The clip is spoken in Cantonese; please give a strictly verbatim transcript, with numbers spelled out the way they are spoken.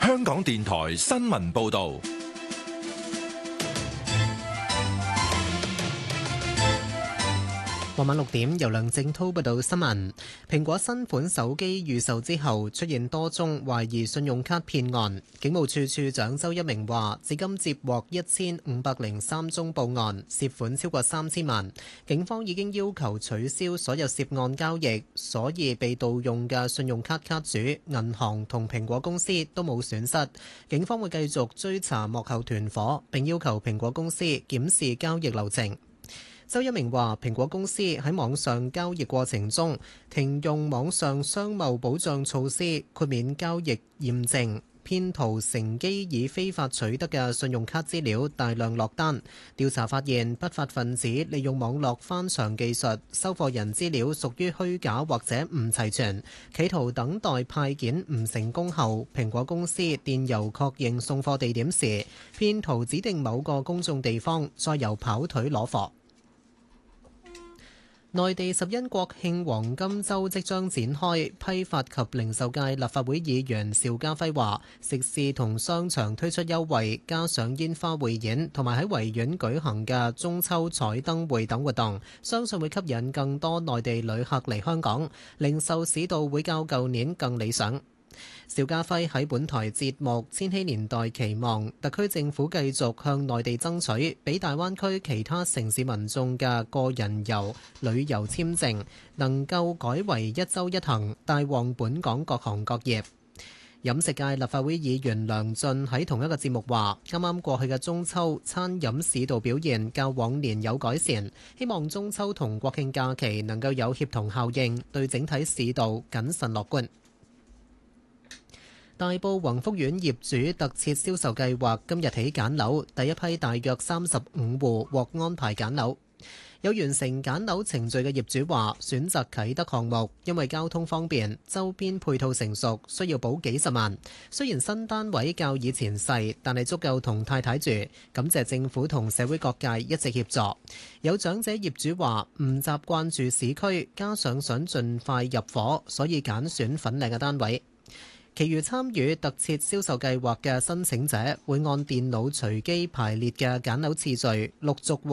香港電台新聞報道。 傍晚六點，由梁正滔報道新聞。蘋果新款手機預售之後，出現多宗懷疑信用卡騙案。警務處處長周一鳴話，至今接獲一千五百零三宗報案，涉款超過三千萬。警方已經要求取消所有涉案交易，所以被盜用嘅信用卡卡主、銀行同蘋果公司都冇損失。警方會繼續追查幕後團夥，並要求蘋果公司檢視交易流程。周一鳴話：蘋果公司喺網上交易過程中停用網上商貿保障措施，豁免交易驗證。騙徒乘機以非法取得嘅信用卡資料大量落單。調查發現，不法分子利用網絡翻牆技術，收貨人資料屬於虛假或者唔齊全，企圖等待派件唔成功後，蘋果公司電郵確認送貨地點時，騙徒指定某個公眾地方，再由跑腿攞貨。內地十一國慶黃金週即將展開，批發及零售界立法會議員邵家輝話：食肆同商場推出優惠，加上煙花匯演同埋喺維園舉行嘅中秋彩燈會等活動，相信會吸引更多內地旅客嚟香港，零售市道會較舊年更理想。邵家輝喺本台節目《千禧年代》期望特區政府繼續向內地爭取，俾大灣區其他城市民眾嘅個人遊旅遊簽證能夠改為一周一行，帶旺本港各行各業。飲食界立法會議員梁進喺同一個節目話：啱啱過去嘅中秋餐飲市道表現較往年有改善，希望中秋同國慶假期能夠有協同效應，對整體市道謹慎樂觀。大埔宏福苑業主特設銷售計劃今日起揀樓，第一批大約三十五戶獲安排揀樓。有完成揀樓程序嘅業主話，選擇啟德項目，因為交通方便，周邊配套成熟，需要補幾十萬。雖然新單位較以前細，但係足夠同太太住。感謝政府同社會各界一直協助。有長者業主話唔習慣住市區，加上想盡快入伙，所以揀選粉嶺嘅單位。其餘參與特設銷售計劃嘅申請者會按電腦隨機排列嘅揀樓次序陸續